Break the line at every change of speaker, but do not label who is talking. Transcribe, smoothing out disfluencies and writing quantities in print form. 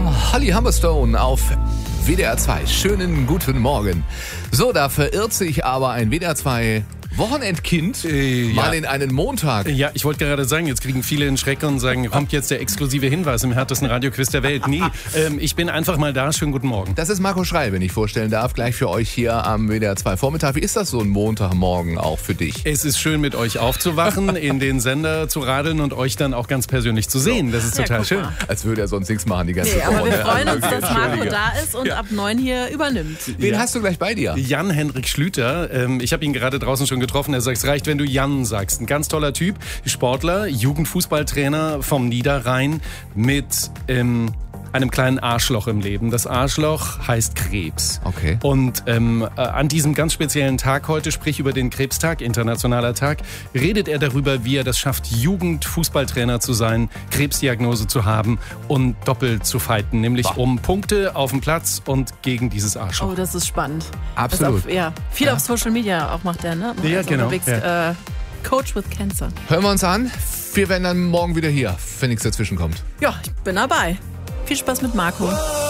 Holly Humberstone auf WDR 2. Schönen guten Morgen. So, da verirrt sich aber ein WDR 2 Wochenendkind mal in einen Montag.
Ja, ich wollte gerade sagen, jetzt kriegen viele einen Schreck und sagen, kommt jetzt der exklusive Hinweis im härtesten Radioquiz der Welt. Nee, ich bin einfach mal da. Schönen guten Morgen.
Das ist Marco Schrei, wenn ich vorstellen darf, gleich für euch hier am WDR 2 Vormittag. Wie ist das so ein Montagmorgen auch für dich?
Es ist schön, mit euch aufzuwachen, in den Sender zu radeln und euch dann auch ganz persönlich zu sehen. Das ist total schön.
Als würde er sonst nichts machen die ganze Woche.
Aber wir freuen uns, dass Marco da ist und ab 9 hier übernimmt.
Wen hast du gleich bei dir?
Jan-Henrik Schlüter. Ich habe ihn gerade draußen schon getroffen. Er sagt, es reicht, wenn du Jan sagst. Ein ganz toller Typ, Sportler, Jugendfußballtrainer vom Niederrhein mit einem kleinen Arschloch im Leben. Das Arschloch heißt Krebs.
Okay.
Und an diesem ganz speziellen Tag heute, sprich über den Krebstag, internationaler Tag, redet er darüber, wie er das schafft, Jugendfußballtrainer zu sein, Krebsdiagnose zu haben und doppelt zu fighten, nämlich um Punkte auf dem Platz und gegen dieses Arschloch.
Oh, das ist spannend.
Absolut.
Viel auf Social Media auch macht er, ne?
Ja, genau.
Coach with Cancer.
Hören wir uns an. Wir werden dann morgen wieder hier, wenn nichts dazwischen kommt.
Ja, ich bin dabei. Viel Spaß mit Marco.